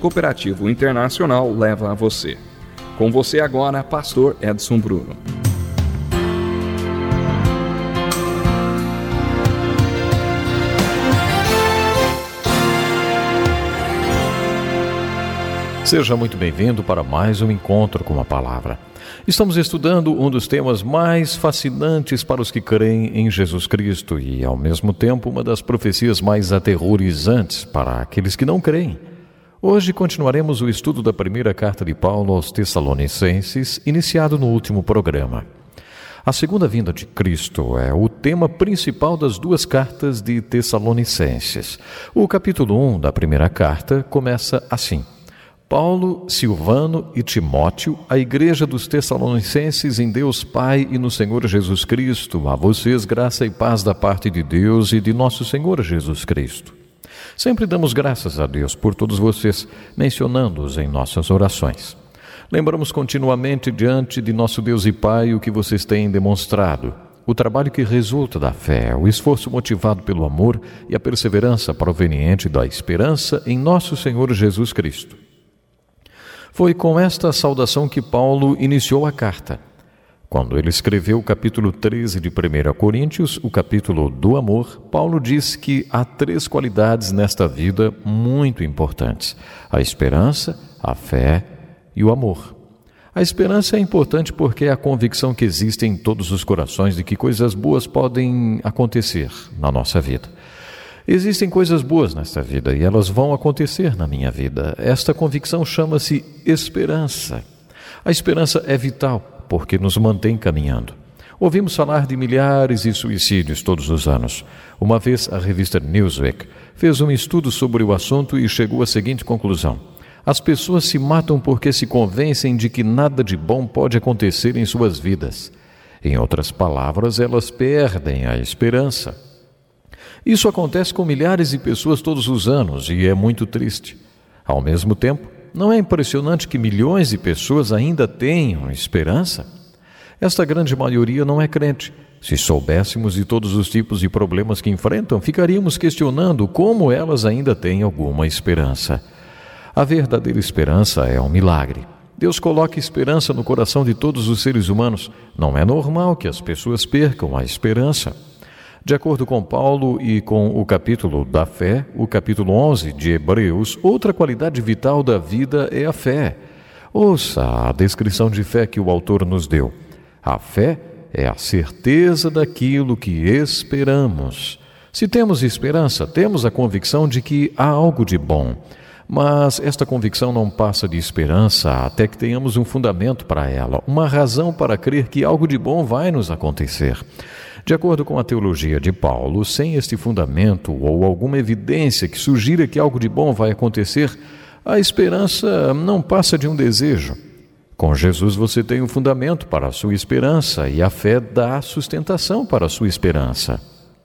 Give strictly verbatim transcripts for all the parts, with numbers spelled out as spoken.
Cooperativo Internacional leva a você. Com você agora, Pastor Edson Bruno. Seja muito bem-vindo para mais um encontro com a Palavra. Estamos estudando um dos temas mais fascinantes para os que creem em Jesus Cristo e, ao mesmo tempo, uma das profecias mais aterrorizantes para aqueles que não creem. Hoje continuaremos o estudo da primeira carta de Paulo aos Tessalonicenses, iniciado no último programa. A segunda vinda de Cristo é o tema principal das duas cartas de Tessalonicenses. O capítulo um da primeira carta começa assim: Paulo, Silvano e Timóteo, a igreja dos Tessalonicenses em Deus Pai e no Senhor Jesus Cristo, a vocês graça e paz da parte de Deus e de nosso Senhor Jesus Cristo. Sempre damos graças a Deus por todos vocês, mencionando-os em nossas orações. Lembramos continuamente diante de nosso Deus e Pai o que vocês têm demonstrado, o trabalho que resulta da fé, o esforço motivado pelo amor e a perseverança proveniente da esperança em nosso Senhor Jesus Cristo. Foi com esta saudação que Paulo iniciou a carta. Quando ele escreveu o capítulo treze de primeira Coríntios, o capítulo do amor, Paulo diz que há três qualidades nesta vida muito importantes: a esperança, a fé e o amor. A esperança é importante porque é a convicção que existe em todos os corações de que coisas boas podem acontecer na nossa vida. Existem coisas boas nesta vida e elas vão acontecer na minha vida. Esta convicção chama-se esperança. A esperança é vital porque nos mantém caminhando. Ouvimos falar de milhares de suicídios todos os anos. Uma vez a revista Newsweek fez um estudo sobre o assunto e chegou à seguinte conclusão: as pessoas se matam porque se convencem de que nada de bom pode acontecer em suas vidas. Em outras palavras, elas perdem a esperança. Isso acontece com milhares de pessoas todos os anos e é muito triste. Ao mesmo tempo, não é impressionante que milhões de pessoas ainda tenham esperança? Esta grande maioria não é crente. Se soubéssemos de todos os tipos de problemas que enfrentam, ficaríamos questionando como elas ainda têm alguma esperança. A verdadeira esperança é um milagre. Deus coloca esperança no coração de todos os seres humanos. Não é normal que as pessoas percam a esperança. De acordo com Paulo e com o capítulo da fé, o capítulo onze de Hebreus, outra qualidade vital da vida é a fé. Ouça a descrição de fé que o autor nos deu. A fé é a certeza daquilo que esperamos. Se temos esperança, temos a convicção de que há algo de bom. Mas esta convicção não passa de esperança até que tenhamos um fundamento para ela, uma razão para crer que algo de bom vai nos acontecer. De acordo com a teologia de Paulo, sem este fundamento ou alguma evidência que sugira que algo de bom vai acontecer, a esperança não passa de um desejo. Com Jesus você tem um fundamento para a sua esperança e a fé dá sustentação para a sua esperança.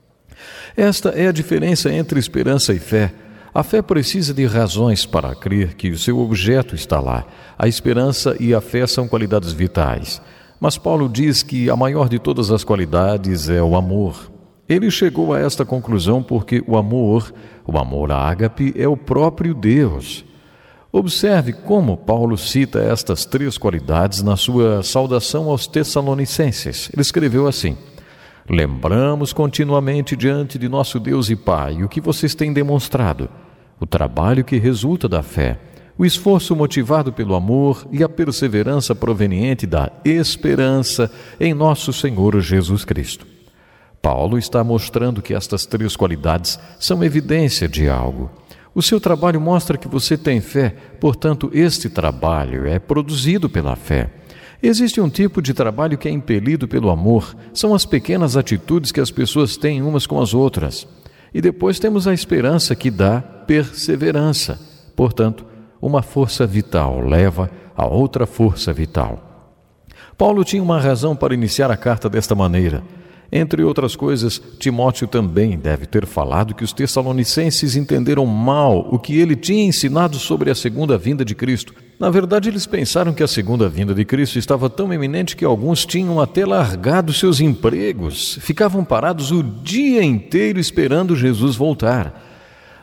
Esta é a diferença entre esperança e fé. A fé precisa de razões para crer que o seu objeto está lá. A esperança e a fé são qualidades vitais. Mas Paulo diz que a maior de todas as qualidades é o amor. Ele chegou a esta conclusão porque o amor, o amor ágape, é o próprio Deus. Observe como Paulo cita estas três qualidades na sua saudação aos Tessalonicenses. Ele escreveu assim: lembramos continuamente diante de nosso Deus e Pai o que vocês têm demonstrado, o trabalho que resulta da fé, o esforço motivado pelo amor e a perseverança proveniente da esperança em nosso Senhor Jesus Cristo. Paulo está mostrando que estas três qualidades são evidência de algo. O seu trabalho mostra que você tem fé, portanto, este trabalho é produzido pela fé. Existe um tipo de trabalho que é impelido pelo amor, são as pequenas atitudes que as pessoas têm umas com as outras. E depois temos a esperança que dá perseverança. Portanto, uma força vital leva a outra força vital. Paulo tinha uma razão para iniciar a carta desta maneira. Entre outras coisas, Timóteo também deve ter falado que os Tessalonicenses entenderam mal o que ele tinha ensinado sobre a segunda vinda de Cristo. Na verdade, eles pensaram que a segunda vinda de Cristo estava tão iminente que alguns tinham até largado seus empregos, ficavam parados o dia inteiro esperando Jesus voltar.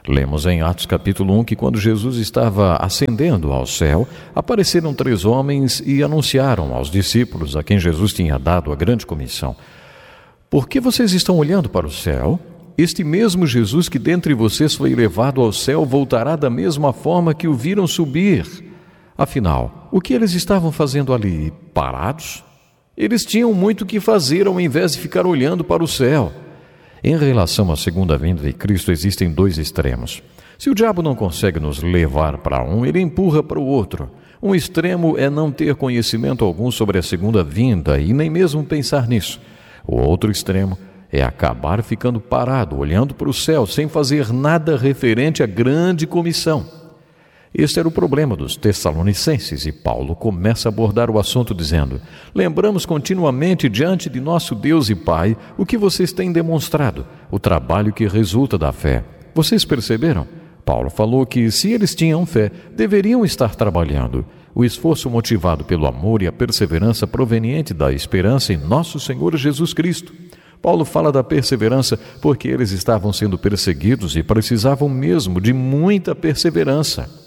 Lemos em Atos capítulo um que quando Jesus estava ascendendo ao céu, apareceram três homens e anunciaram aos discípulos a quem Jesus tinha dado a grande comissão: por que vocês estão olhando para o céu? Este mesmo Jesus que dentre vocês foi levado ao céu voltará da mesma forma que o viram subir. Afinal, o que eles estavam fazendo ali? Parados? Eles tinham muito o que fazer ao invés de ficar olhando para o céu. Em relação à segunda vinda de Cristo, existem dois extremos. Se o diabo não consegue nos levar para um, ele empurra para o outro. Um extremo é não ter conhecimento algum sobre a segunda vinda e nem mesmo pensar nisso. O outro extremo é acabar ficando parado, olhando para o céu, sem fazer nada referente à grande comissão. Este era o problema dos Tessalonicenses, e Paulo começa a abordar o assunto dizendo: lembramos continuamente diante de nosso Deus e Pai o que vocês têm demonstrado, o trabalho que resulta da fé. Vocês perceberam? Paulo falou que, se eles tinham fé, deveriam estar trabalhando. O esforço motivado pelo amor e a perseverança proveniente da esperança em nosso Senhor Jesus Cristo. Paulo fala da perseverança porque eles estavam sendo perseguidos e precisavam mesmo de muita perseverança.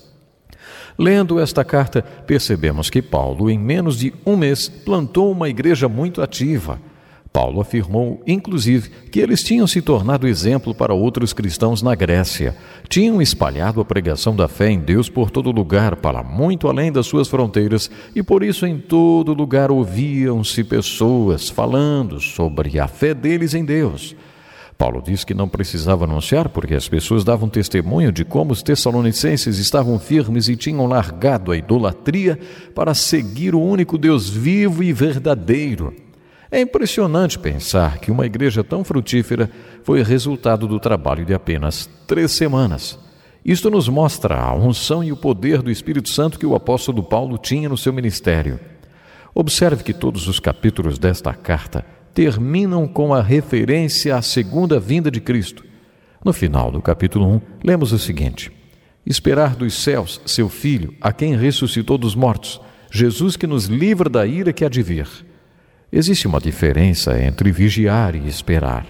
Lendo esta carta, percebemos que Paulo, em menos de um mês, plantou uma igreja muito ativa. Paulo afirmou, inclusive, que eles tinham se tornado exemplo para outros cristãos na Grécia. Tinham espalhado a pregação da fé em Deus por todo lugar, para muito além das suas fronteiras, e por isso em todo lugar ouviam-se pessoas falando sobre a fé deles em Deus. Paulo diz que não precisava anunciar porque as pessoas davam testemunho de como os tessalonicenses estavam firmes e tinham largado a idolatria para seguir o único Deus vivo e verdadeiro. É impressionante pensar que uma igreja tão frutífera foi resultado do trabalho de apenas três semanas. Isto nos mostra a unção e o poder do Espírito Santo que o apóstolo Paulo tinha no seu ministério. Observe que todos os capítulos desta carta terminam com a referência à segunda vinda de Cristo. No final do capítulo um, lemos o seguinte: esperar dos céus seu Filho, a quem ressuscitou dos mortos, Jesus que nos livra da ira que há de vir. Existe uma diferença entre vigiar e esperar.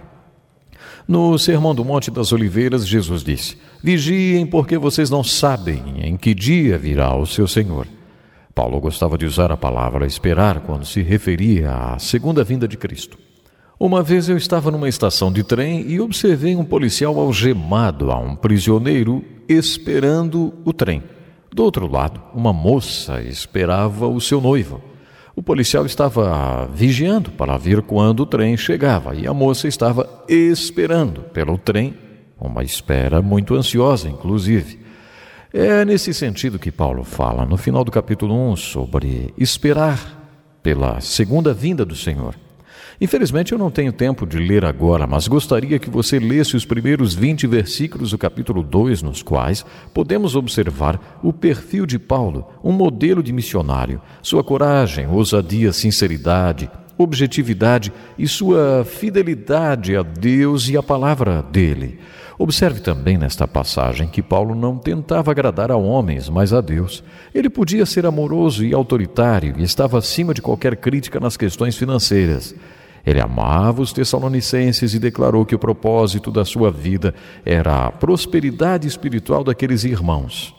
No Sermão do Monte das Oliveiras, Jesus disse: vigiem porque vocês não sabem em que dia virá o seu Senhor. Paulo gostava de usar a palavra esperar quando se referia à segunda vinda de Cristo. Uma vez eu estava numa estação de trem e observei um policial algemado a um prisioneiro esperando o trem. Do outro lado, uma moça esperava o seu noivo. O policial estava vigiando para ver quando o trem chegava e a moça estava esperando pelo trem, uma espera muito ansiosa, inclusive. É nesse sentido que Paulo fala no final do capítulo um sobre esperar pela segunda vinda do Senhor. Infelizmente eu não tenho tempo de ler agora, mas gostaria que você lesse os primeiros vinte versículos do capítulo dois, nos quais podemos observar o perfil de Paulo, um modelo de missionário, sua coragem, ousadia, sinceridade, objetividade e sua fidelidade a Deus e à palavra dele. Observe também nesta passagem que Paulo não tentava agradar a homens, mas a Deus. Ele podia ser amoroso e autoritário e estava acima de qualquer crítica nas questões financeiras. Ele amava os Tessalonicenses e declarou que o propósito da sua vida era a prosperidade espiritual daqueles irmãos.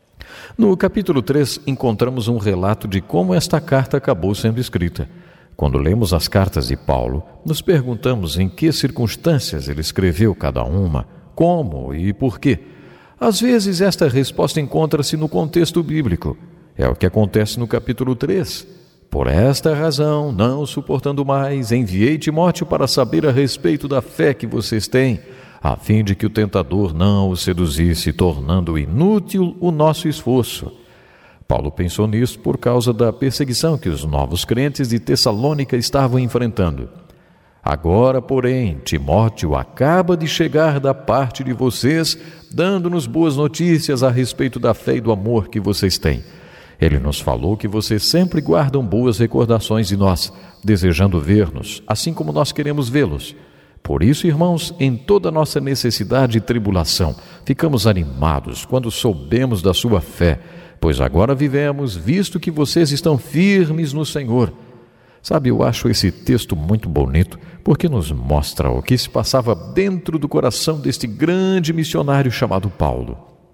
No capítulo três, encontramos um relato de como esta carta acabou sendo escrita. Quando lemos as cartas de Paulo, nos perguntamos em que circunstâncias ele escreveu cada uma, como e por quê. Às vezes esta resposta encontra-se no contexto bíblico. É o que acontece no capítulo três. Por esta razão, não suportando mais, enviei Timóteo para saber a respeito da fé que vocês têm, a fim de que o tentador não os seduzisse, tornando inútil o nosso esforço. Paulo pensou nisso por causa da perseguição que os novos crentes de Tessalônica estavam enfrentando. Agora, porém, Timóteo acaba de chegar da parte de vocês, dando-nos boas notícias a respeito da fé e do amor que vocês têm. Ele nos falou que vocês sempre guardam boas recordações de nós, desejando ver-nos, assim como nós queremos vê-los. Por isso, irmãos, em toda nossa necessidade e tribulação, ficamos animados quando soubemos da sua fé, pois agora vivemos, visto que vocês estão firmes no Senhor. Sabe, eu acho esse texto muito bonito porque nos mostra o que se passava dentro do coração deste grande missionário chamado Paulo.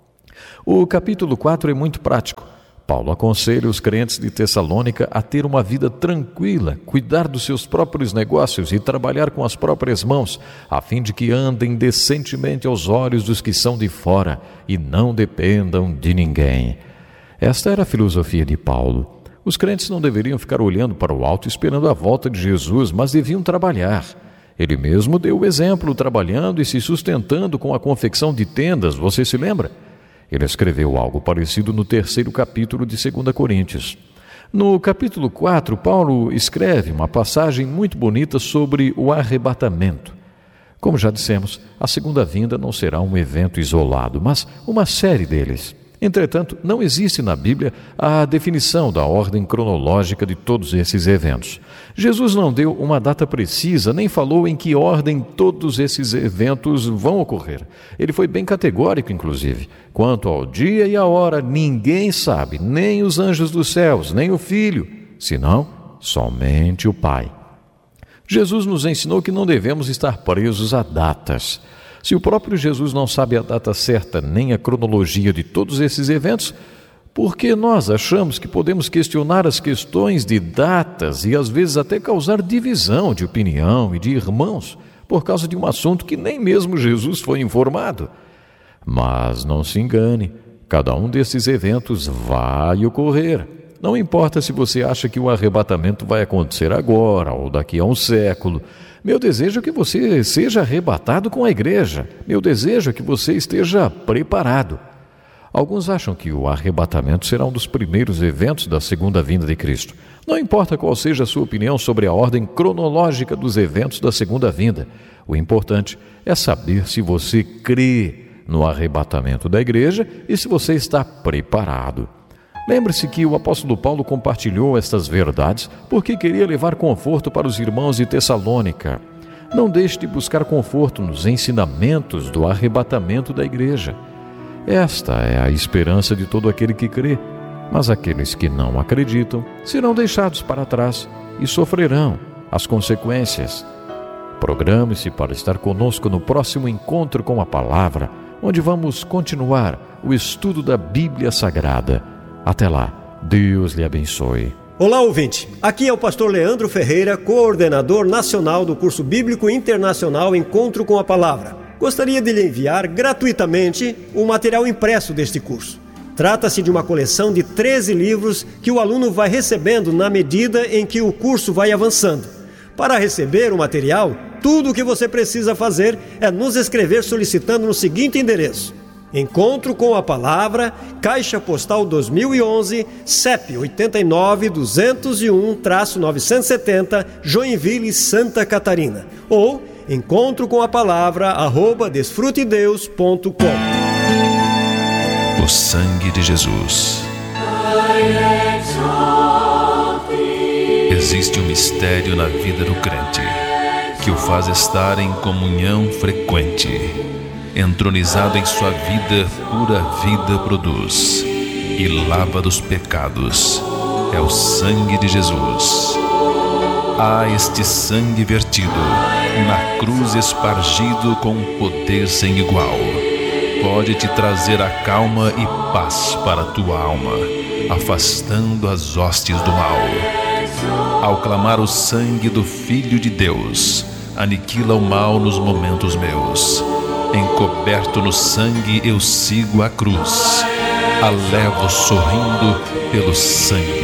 O capítulo quatro é muito prático. Paulo aconselha os crentes de Tessalônica a ter uma vida tranquila, cuidar dos seus próprios negócios e trabalhar com as próprias mãos, a fim de que andem decentemente aos olhos dos que são de fora e não dependam de ninguém. Esta era a filosofia de Paulo. Os crentes não deveriam ficar olhando para o alto esperando a volta de Jesus, mas deviam trabalhar. Ele mesmo deu o exemplo, trabalhando e se sustentando com a confecção de tendas, você se lembra? Ele escreveu algo parecido no terceiro capítulo de segunda Coríntios. No capítulo quatro, Paulo escreve uma passagem muito bonita sobre o arrebatamento. Como já dissemos, a segunda vinda não será um evento isolado, mas uma série deles. Entretanto, não existe na Bíblia a definição da ordem cronológica de todos esses eventos. Jesus não deu uma data precisa, nem falou em que ordem todos esses eventos vão ocorrer. Ele foi bem categórico, inclusive. Quanto ao dia e a hora, ninguém sabe, nem os anjos dos céus, nem o Filho, senão somente o Pai. Jesus nos ensinou que não devemos estar presos a datas. Se o próprio Jesus não sabe a data certa nem a cronologia de todos esses eventos, por que nós achamos que podemos questionar as questões de datas e às vezes até causar divisão de opinião e de irmãos por causa de um assunto que nem mesmo Jesus foi informado? Mas não se engane, cada um desses eventos vai ocorrer. Não importa se você acha que o arrebatamento vai acontecer agora ou daqui a um século. Meu desejo é que você seja arrebatado com a igreja. Meu desejo é que você esteja preparado. Alguns acham que o arrebatamento será um dos primeiros eventos da segunda vinda de Cristo. Não importa qual seja a sua opinião sobre a ordem cronológica dos eventos da segunda vinda. O importante é saber se você crê no arrebatamento da igreja e se você está preparado. Lembre-se que o apóstolo Paulo compartilhou estas verdades porque queria levar conforto para os irmãos de Tessalônica. Não deixe de buscar conforto nos ensinamentos do arrebatamento da igreja. Esta é a esperança de todo aquele que crê, mas aqueles que não acreditam serão deixados para trás e sofrerão as consequências. Programe-se para estar conosco no próximo encontro com a palavra, onde vamos continuar o estudo da Bíblia Sagrada. Até lá, Deus lhe abençoe. Olá, ouvinte. Aqui é o pastor Leandro Ferreira, coordenador nacional do curso bíblico internacional Encontro com a Palavra. Gostaria de lhe enviar gratuitamente o material impresso deste curso. Trata-se de uma coleção de treze livros que o aluno vai recebendo na medida em que o curso vai avançando. Para receber o material, tudo o que você precisa fazer é nos escrever solicitando no seguinte endereço: Encontro com a Palavra, Caixa Postal dois mil e onze, C E P oito nove, dois zero um, novecentos e setenta, Joinville, Santa Catarina. Ou encontro com a palavra, arroba desfrutedeus ponto com. O sangue de Jesus. Existe um mistério na vida do crente que o faz estar em comunhão frequente. Entronizado em sua vida, pura vida produz e lava dos pecados. É o sangue de Jesus. Há este sangue vertido, na cruz espargido com um poder sem igual. Pode te trazer a calma e paz para a tua alma, afastando as hostes do mal. Ao clamar o sangue do Filho de Deus, aniquila o mal nos momentos meus. Encoberto no sangue eu sigo a cruz, a levo sorrindo pelo sangue